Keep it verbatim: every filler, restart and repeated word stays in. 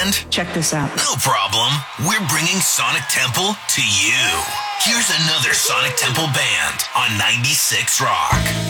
band? Check this out. No problem. We're bringing Sonic Temple to you. Here's another Sonic Temple band on ninety-six Rock.